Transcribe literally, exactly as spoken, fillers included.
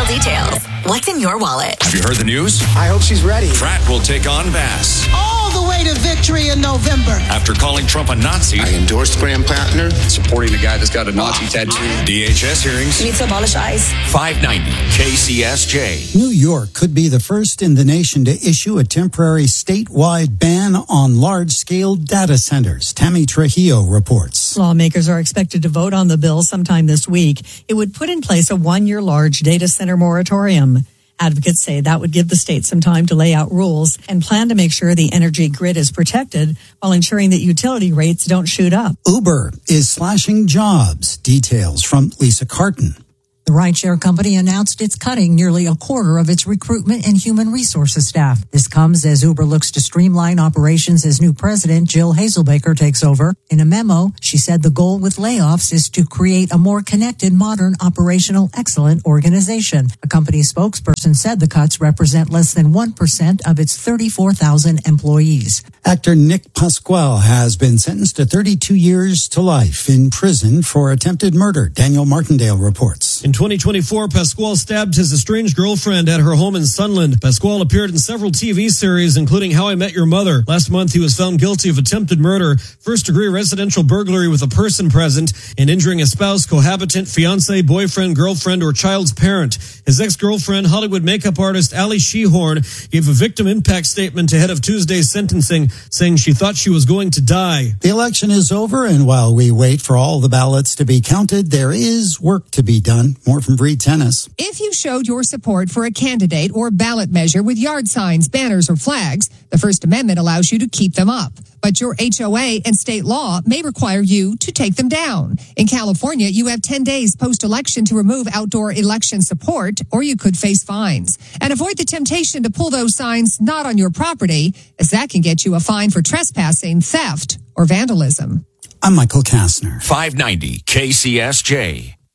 details. What's in your wallet? Have you heard the news? I hope she's ready. Pratt will take on Bass. All the way to victory in November. After calling Trump a Nazi. I endorsed Graham Plattner. Supporting a guy that's got a Nazi tattoo. D H S hearings. We need to abolish ICE. five ninety K C S J. New York could be the first in the nation to issue a temporary statewide ban on large-scale data centers. Tammy Trujillo reports. Lawmakers are expected to vote on the bill sometime this week. It would put in place a one-year large data center moratorium. Advocates say that would give the state some time to lay out rules and plan to make sure the energy grid is protected while ensuring that utility rates don't shoot up. Uber is slashing jobs. Details from Lisa Carton. The rideshare company announced it's cutting nearly a quarter of its recruitment and human resources staff. This comes as Uber looks to streamline operations as new president Jill Hazelbaker takes over. In a memo, she said the goal with layoffs is to create a more connected, modern, operational, excellent organization. A company spokesperson said the cuts represent less than one percent of its thirty-four thousand employees. Actor Nick Pasquale has been sentenced to thirty-two years to life in prison for attempted murder. Daniel Martindale reports. In twenty twenty-four, Pasquale stabbed his estranged girlfriend at her home in Sunland. Pasquale appeared in several T V series, including How I Met Your Mother. Last month, he was found guilty of attempted murder, first-degree residential burglary with a person present, and injuring a spouse, cohabitant, fiancé, boyfriend, girlfriend, or child's parent. His ex-girlfriend, Hollywood makeup artist Ali Shehorn, gave a victim impact statement ahead of Tuesday's sentencing, saying she thought she was going to die. The election is over, and while we wait for all the ballots to be counted, there is work to be done. More from Bree Tennis. If you showed your support for a candidate or ballot measure with yard signs, banners, or flags, the First Amendment allows you to keep them up. But your H O A and state law may require you to take them down. In California, you have ten days post-election to remove outdoor election support, or you could face fines. And avoid the temptation to pull those signs not on your property, as that can get you a fine for trespassing, theft, or vandalism. I'm Michael Kastner. five ninety K C S J.